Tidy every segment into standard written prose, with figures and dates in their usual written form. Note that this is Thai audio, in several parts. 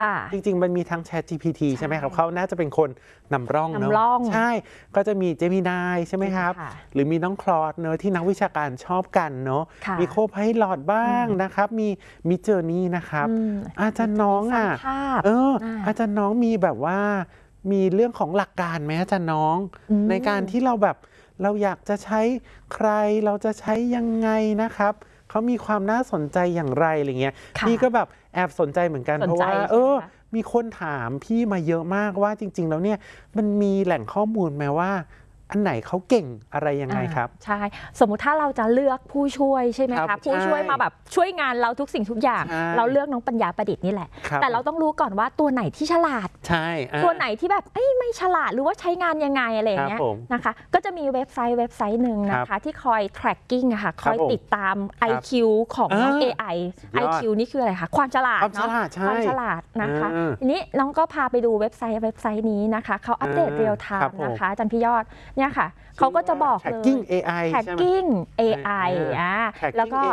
จริงๆมันมีทั้ง ChatGPT ใช่ไหมครับเขาน่าจะเป็นคนนำร่องเนาะใช่ก็จะมี Gemini ใช่ไหมครับหรือมีน้องคลอดเนอะที่นักวิชาการชอบกันเนาะมีโคไพลอตบ้างนะครับมีเจอร์นี่นะครับอาจารย์น้องอาจารย์น้องมีแบบว่ามีเรื่องของหลักการไหมอาจารย์น้องในการที่เราแบบเราอยากจะใช้ใครเราจะใช้ยังไงนะครับเขามีความน่าสนใจอย่างไรอะไรเงี้ยพี่ก็แบบแอบสนใจเหมือนกันเพราะว่ามีคนถามพี่มาเยอะมากว่าจริงๆแล้วเนี่ยมันมีแหล่งข้อมูลไหมว่าอันไหนเขาเก่งอะไรยังไงครับใช่สมมุติถ้าเราจะเลือกผู้ช่วยใช่ไหมคะผู้ช่วยมาแบบช่วยงานเราทุกสิ่งทุกอย่างเราเลือกน้องปัญญาประดิษฐ์นี่แหละแต่เราต้องรู้ก่อนว่าตัวไหนที่ฉลาดตัวไหนที่แบบไม่ฉลาดหรือว่าใช้งานยังไงอะไรอย่างเงี้ยนะคะก็จะมีเว็บไซต์หนึ่งนะคะที่คอย tracking อะค่ะคอยติดตาม IQ ของน้อง AI IQ นี่คืออะไรคะความฉลาดเนาะความฉลาดนะคะทีนี้น้องก็พาไปดูเว็บไซต์นี้นะคะเขาอัปเดตเรียลไทม์นะคะอาจารย์พี่ยอดเนี่ยค่ะเขาก็จะบอกเลย Tracking AI Tracking AI แล้วก็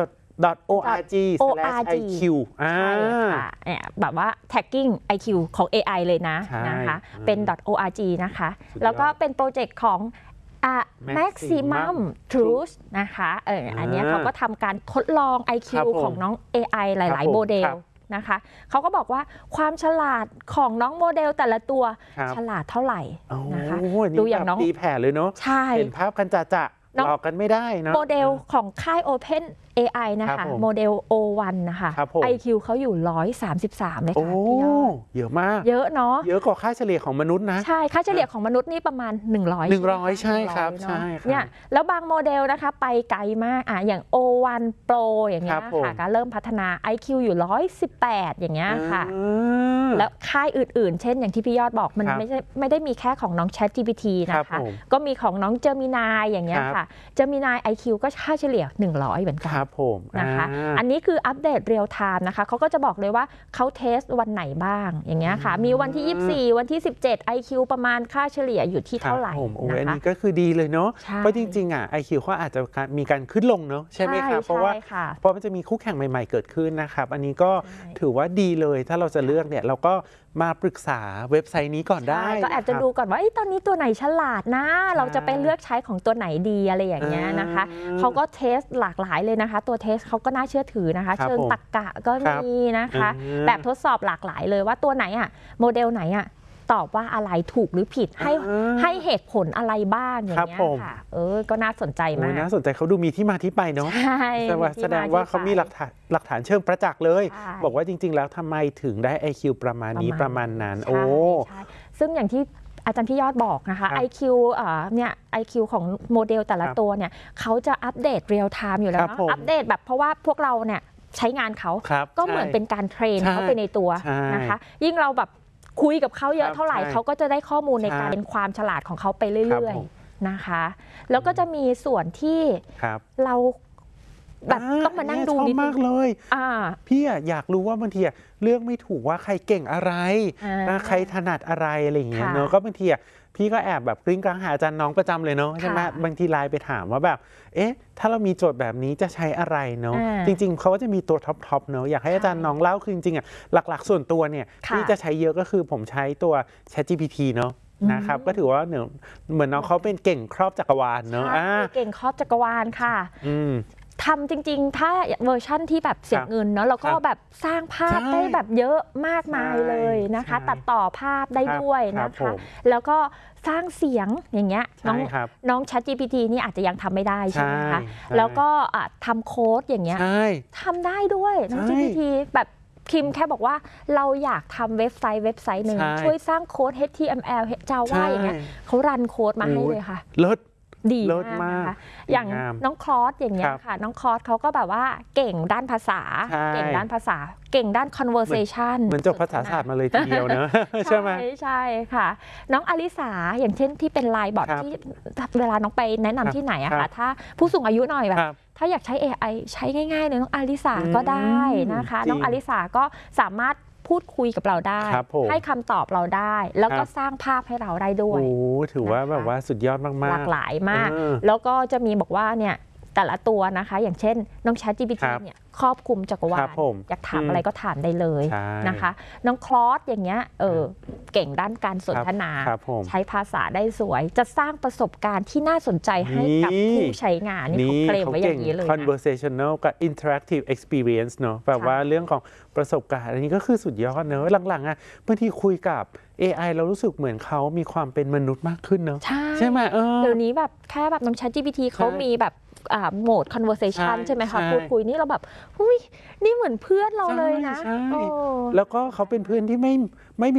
.org/iq ใช่ค่ะเนี่ยแบบว่า tagging IQ ของ AI เลยนะคะเป็น .org นะคะแล้วก็เป็นโปรเจกต์ของmaximum truth นะคะอันนี้เขาก็ทำการทดลอง IQ ของน้อง AI หลายๆโมเดลนะคะเขาก็บอกว่าความฉลาดของน้องโมเดลแต่ละตัวฉลาดเท่าไหร่นะคะดูอย่างน้องตีแผ่เลยเนาะเห็นภาพกันจะหลอกกันไม่ได้นะโมเดลของค่าย Open AI นะคะโมเดล O1 นะคะ IQ เขาอยู่133เลยค่ะพี่ยอดเยอะมากเยอะเนาะเยอะกว่าค่าเฉลี่ยของมนุษย์นะใช่ค่าเฉลี่ยของมนุษย์นี่ประมาณ100 ใช่ครับใช่เนี่ยแล้วบางโมเดลนะคะไปไกลมากอย่าง O1 Pro อย่างเงี้ยค่ะก็เริ่มพัฒนา IQ อยู่118อย่างเงี้ยค่ะแล้วค่ายอื่นๆเช่นอย่างที่พี่ยอดบอกมันไม่ได้มีแค่ของน้อง ChatGPT นะคะก็มีของน้อง Gemini อย่างเงี้ยค่ะ Gemini IQ ก็ค่าเฉลี่ย100เหมือนกันนะคะอันนี้คืออัปเดตเรียลไทม์นะคะเขาก็จะบอกเลยว่าเขาเทสวันไหนบ้างอย่างเงี้ยค่ะมีวันที่24วันที่17 IQ ประมาณค่าเฉลี่ยอยู่ที่เท่าไหร่นะคะอันนี้ก็คือดีเลยเนาะเพราะจริงๆIQ เขาอาจจะมีการขึ้นลงเนาะใช่ไหมครับเพราะมันจะมีคู่แข่งใหม่ๆเกิดขึ้นนะครับอันนี้ก็ถือว่าดีเลยถ้าเราจะเลือกเนี่ยเราก็มาปรึกษาเว็บไซต์นี้ก่อนได้ก็แอบจะดูก่อนว่าตอนนี้ตัวไหนฉลาดนะเราจะไปเลือกใช้ของตัวไหนดีอะไรอย่างเงี้ยนะคะเขาก็เทสหลากหลายเลยนะคะตัวเทสเขาก็น่าเชื่อถือนะคะเชิงตรรกะก็มีนะคะแบบทดสอบหลากหลายเลยว่าตัวไหนโมเดลไหนตอบว่าอะไรถูกหรือผิดให้เหตุผลอะไรบ้างอย่างเงี้ยค่ะก็น่าสนใจมากน่าสนใจเขาดูมีที่มาที่ไปเนาะแสดงว่าเขามีหลักฐานเชิงประจักษ์เลยบอกว่าจริงๆแล้วทำไมถึงได้ IQ ประมาณนี้ประมาณนั้นซึ่งอย่างที่อาจารย์พี่ยอดบอกนะคะ IQ เนี่ย IQ ของโมเดลแต่ละตัวเนี่ยเขาจะอัปเดตเรียลไทม์อยู่แล้วเนาะอัปเดตแบบเพราะว่าพวกเราเนี่ยใช้งานเขาก็เหมือนเป็นการเทรนเขาไปในตัวนะคะยิ่งเราแบบคุยกับเขาเยอะเท่าไหร่เขาก็จะได้ข้อมูลในการเป็นความฉลาดของเขาไปเรื่อยๆนะคะแล้วก็จะมีส่วนที่เราแบบต้องมานั่งดูนิดมากเลยพี่อยากรู้ว่าบางทีเลือกไม่ถูกว่าใครเก่งอะไรใครถนัดอะไรอะไรอย่างเงี้ยเนอะก็บางทีพี่ก็แอบแบบกริ้งกลางหาอาจารย์น้องประจำเลยเนาะใช่ไหมบางทีไลน์ไปถามว่าแบบถ้าเรามีโจทย์แบบนี้จะใช้อะไรเนาะจริงๆเขาก็จะมีตัวท็อปเนาะอยากให้อาจารย์น้องเล่าคือจริงๆหลักๆส่วนตัวเนี่ยที่จะใช้เยอะก็คือผมใช้ตัว ChatGPT เนาะนะครับก็ถือว่าเหมือนน้องเขาเป็นเก่งครอบจักรวาลเนาะเก่งครอบจักรวาลค่ะทำจริงๆถ้าเวอร์ชั่นที่แบบเสียเงินเนาะแล้วก็แบบสร้างภาพได้แบบเยอะมากมายเลยนะคะตัดต่อภาพได้ด้วยนะคะแล้วก็สร้างเสียงอย่างเงี้ยน้อง ChatGPT นี่อาจจะยังทำไม่ได้ใช่ไหมคะแล้วก็ทำโค้ดอย่างเงี้ยทำได้ด้วยน้อง GPT แบบพิมพ์แค่บอกว่าเราอยากทำเว็บไซต์หนึ่งช่วยสร้างโค้ด HTML Java อย่างเงี้ยเขารันโค้ดมาให้เลยค่ะเลิศดีมากนะคะอย่างน้องคลอสอย่างเงี้ยค่ะน้องคลอสเขาก็แบบว่าเก่งด้านภาษาเก่งด้าน conversation เหมือนจบภาษาศาสตร์มาเลยทีเดียวเนอะใช่ไหมใช่ค่ะน้องอลิสาอย่างเช่นที่เป็นไลน์บอทที่เวลาน้องไปแนะนำที่ไหนอะค่ะถ้าผู้สูงอายุหน่อยแบบถ้าอยากใช้ AI ใช้ง่ายๆเลยน้องอลิสาก็ได้นะคะน้องอลิสาก็สามารถพูดคุยกับเราได้ให้คำตอบเราได้แล้วก็สร้างภาพให้เราได้ด้วยถือว่าแบบว่าสุดยอดมากๆหลากหลายมากแล้วก็จะมีบอกว่าเนี่ยแต่ละตัวนะคะอย่างเช่นน้อง ChatGPT เนี่ยครอบคลุมจักรวาลอยากถามอะไรก็ถามได้เลยนะคะน้องคลอสอย่างเงี้ยเก่งด้านการสนทนาใช้ภาษาได้สวยจะสร้างประสบการณ์ที่น่าสนใจให้กับผู้ใช้งานนี่เขาเคลมไว้อย่างนี้เลยนะ conversational กับ interactive experience เนอะแบบว่าเรื่องของประสบการณ์อันนี้ก็คือสุดยอดเนอะหลังๆอ่ะบางทีคุยกับ AI เรารู้สึกเหมือนเขามีความเป็นมนุษย์มากขึ้นเนอะใช่ไหมเดี๋ยวนี้แบบแค่แบบน้อง ChatGPT เขามีแบบโหมด conversation ใช่ไหมคะพูดคุยนี่เราแบบหุ้ยนี่เหมือนเพื่อนเราเลยนะแล้วก็เขาเป็นเพื่อนที่ไม่